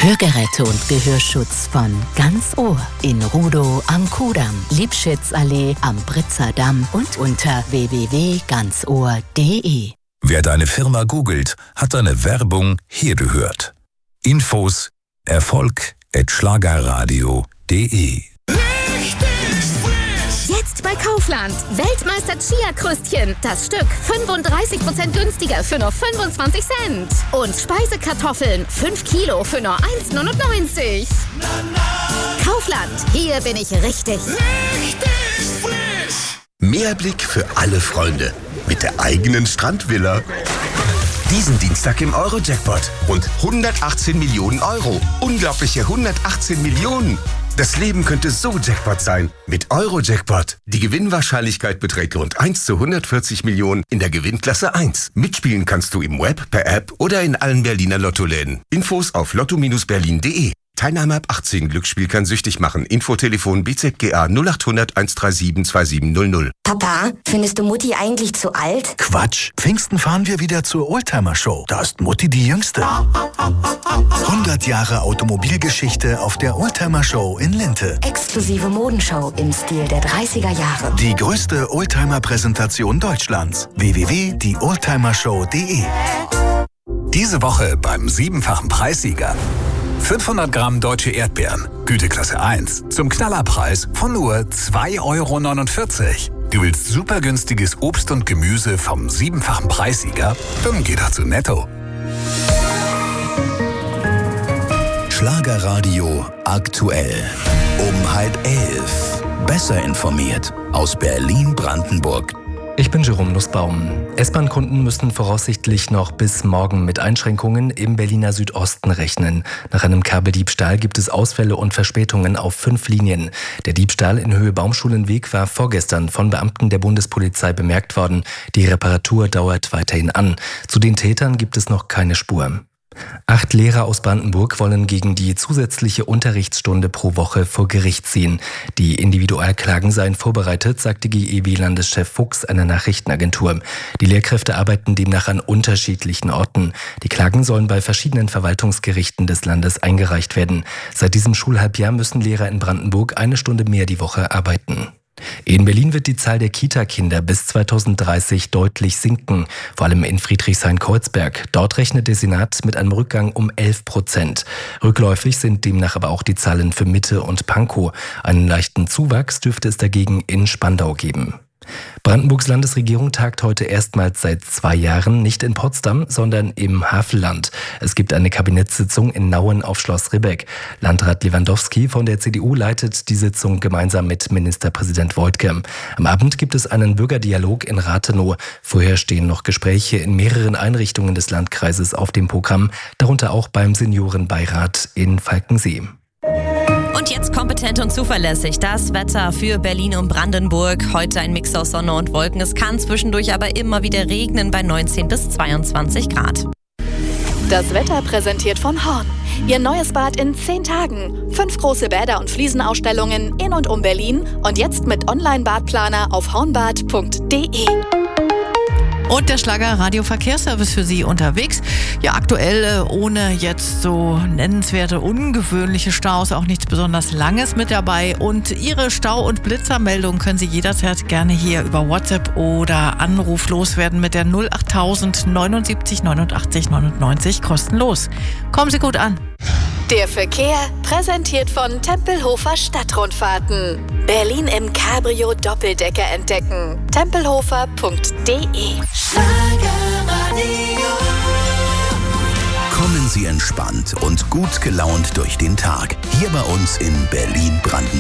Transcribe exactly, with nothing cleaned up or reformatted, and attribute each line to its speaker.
Speaker 1: Hörgeräte und Gehörschutz von Ganz Ohr in Rudow am Kudamm, Liebschitzallee am Britzer Damm und unter w w w punkt ganz ohr punkt d e.
Speaker 2: Wer deine Firma googelt, hat deine Werbung hier gehört. Infos Erfolg at schlagerradio punkt d e.
Speaker 3: Jetzt bei Kaufland. Weltmeister Chia-Krüstchen. Das Stück fünfunddreißig Prozent günstiger für nur fünfundzwanzig Cent. Und Speisekartoffeln fünf Kilo für nur eins neunundneunzig. Kaufland. Hier bin ich richtig.
Speaker 4: Richtig frisch. Mehrblick für alle Freunde. Mit der eigenen Strandvilla. Diesen Dienstag im Euro-Jackpot. Rund hundertachtzehn Millionen Euro. Unglaubliche hundertachtzehn Millionen. Das Leben könnte so Jackpot sein. Mit Euro-Jackpot. Die Gewinnwahrscheinlichkeit beträgt rund eins zu hundertvierzig Millionen in der Gewinnklasse eins. Mitspielen kannst du im Web, per App oder in allen Berliner Lottoläden. Infos auf lotto berlin punkt de. Teilnahme ab achtzehn. Glücksspiel kann süchtig machen. Infotelefon B Z G A null acht hundert eins drei sieben zwei sieben null null.
Speaker 5: Papa, findest du Mutti eigentlich zu alt?
Speaker 6: Quatsch. Pfingsten fahren wir wieder zur Oldtimer-Show. Da ist Mutti die Jüngste. hundert Jahre Automobilgeschichte auf der Oldtimer-Show in Linte.
Speaker 5: Exklusive Modenshow im Stil der dreißiger Jahre.
Speaker 6: Die größte Oldtimer-Präsentation Deutschlands. w w w punkt die oldtimershow punkt de.
Speaker 2: Diese Woche beim siebenfachen Preissieger. fünfhundert Gramm deutsche Erdbeeren, Güteklasse eins, zum Knallerpreis von nur zwei Euro neunundvierzig. Du willst super günstiges Obst und Gemüse vom siebenfachen Preissieger? Dann geh doch zu Netto.
Speaker 7: Schlagerradio aktuell. Um halb elf. Besser informiert aus Berlin-Brandenburg.
Speaker 8: Ich bin Jerome Nussbaum. S-Bahn-Kunden müssen voraussichtlich noch bis morgen mit Einschränkungen im Berliner Südosten rechnen. Nach einem Kabeldiebstahl gibt es Ausfälle und Verspätungen auf fünf Linien. Der Diebstahl in Höhe Baumschulenweg war vorgestern von Beamten der Bundespolizei bemerkt worden. Die Reparatur dauert weiterhin an. Zu den Tätern gibt es noch keine Spur. Acht Lehrer aus Brandenburg wollen gegen die zusätzliche Unterrichtsstunde pro Woche vor Gericht ziehen. Die Individualklagen seien vorbereitet, sagte G E W-Landeschef Fuchs einer Nachrichtenagentur. Die Lehrkräfte arbeiten demnach an unterschiedlichen Orten. Die Klagen sollen bei verschiedenen Verwaltungsgerichten des Landes eingereicht werden. Seit diesem Schulhalbjahr müssen Lehrer in Brandenburg eine Stunde mehr die Woche arbeiten. In Berlin wird die Zahl der Kita-Kinder bis zweitausenddreißig deutlich sinken, vor allem in Friedrichshain-Kreuzberg. Dort rechnet der Senat mit einem Rückgang um elf Prozent. Rückläufig sind demnach aber auch die Zahlen für Mitte und Pankow. Einen leichten Zuwachs dürfte es dagegen in Spandau geben. Brandenburgs Landesregierung tagt heute erstmals seit zwei Jahren nicht in Potsdam, sondern im Havelland. Es gibt eine Kabinettssitzung in Nauen auf Schloss Ribbeck. Landrat Lewandowski von der C D U leitet die Sitzung gemeinsam mit Ministerpräsident Woidke. Am Abend gibt es einen Bürgerdialog in Rathenow. Vorher stehen noch Gespräche in mehreren Einrichtungen des Landkreises auf dem Programm, darunter auch beim Seniorenbeirat in Falkensee.
Speaker 9: Und jetzt kompetent und zuverlässig das Wetter für Berlin und Brandenburg. Heute ein Mix aus Sonne und Wolken. Es kann zwischendurch aber immer wieder regnen bei neunzehn bis zweiundzwanzig Grad.
Speaker 10: Das Wetter präsentiert von Horn. Ihr neues Bad in zehn Tagen. Fünf große Bäder und Fliesenausstellungen in und um Berlin. Und jetzt mit Online-Badplaner auf hornbad punkt de.
Speaker 11: Und der Schlager-Radio-Verkehrsservice für Sie unterwegs. Ja, aktuell ohne jetzt so nennenswerte, ungewöhnliche Staus, auch nichts besonders Langes mit dabei. Und Ihre Stau- und Blitzermeldung können Sie jederzeit gerne hier über WhatsApp oder Anruf loswerden mit der null achttausend neunundsiebzig neunundachtzig neunundneunzig kostenlos. Kommen Sie gut an.
Speaker 10: Der Verkehr präsentiert von Tempelhofer Stadtrundfahrten. Berlin im Cabrio Doppeldecker entdecken. tempelhofer punkt de.
Speaker 7: Kommen Sie entspannt und gut gelaunt durch den Tag. Hier bei uns in Berlin-Brandenburg.